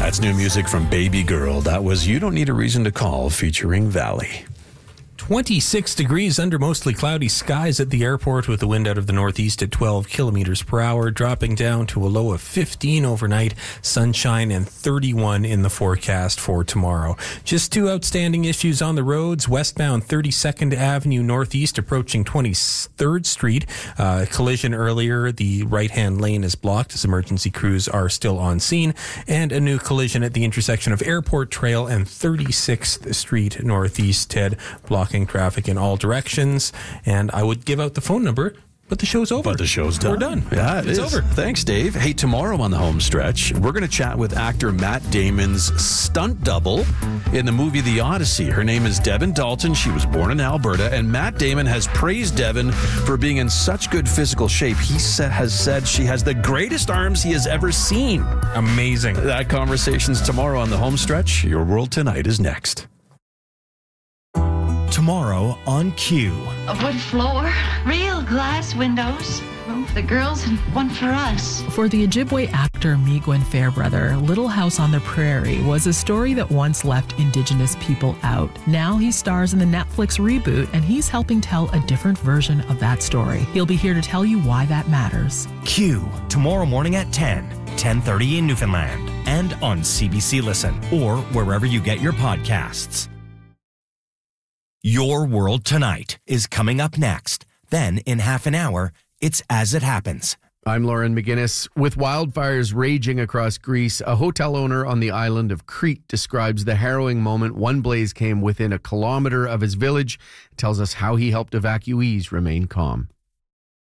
That's new music from Baby Girl. That was You Don't Need a Reason to Call featuring Valley. 26 degrees under mostly cloudy skies at the airport with the wind out of the northeast at 12 kilometers per hour, dropping down to a low of 15 overnight, sunshine and 31 in the forecast for tomorrow. Just two outstanding issues on the roads. Westbound 32nd Avenue Northeast approaching 23rd Street. Collision earlier. The right-hand lane is blocked as emergency crews are still on scene. And a new collision at the intersection of Airport Trail and 36th Street Northeast, Ted, blocking traffic in all directions. And I would give out the phone number, but the show's over. But the show's done. We're done. Yeah, it's over. Thanks, Dave. Hey, tomorrow on the home stretch, we're going to chat with actor Matt Damon's stunt double in the movie The Odyssey. Her name is Devin Dalton. She was born in Alberta, and Matt Damon has praised Devin for being in such good physical shape. He has said she has the greatest arms he has ever seen. Amazing. That conversation's tomorrow on the home stretch. Your World Tonight is next. Tomorrow on Q. A wood floor, real glass windows, room for the girls and one for us. For the Ojibwe actor Migwen Fairbrother, Little House on the Prairie was a story that once left Indigenous people out. Now he stars in the Netflix reboot, and he's helping tell a different version of that story. He'll be here to tell you why that matters. Q, tomorrow morning at 10:30 in Newfoundland, and on CBC Listen, or wherever you get your podcasts. Your World Tonight is coming up next. Then, in half an hour, it's As It Happens. I'm Lauren McGinnis. With wildfires raging across Greece, a hotel owner on the island of Crete describes the harrowing moment one blaze came within a kilometer of his village. It tells us how he helped evacuees remain calm.